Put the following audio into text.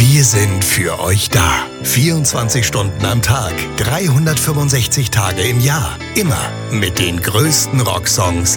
Wir sind für euch da. 24 Stunden am Tag, 365 Tage im Jahr. Immer mit den größten Rocksongs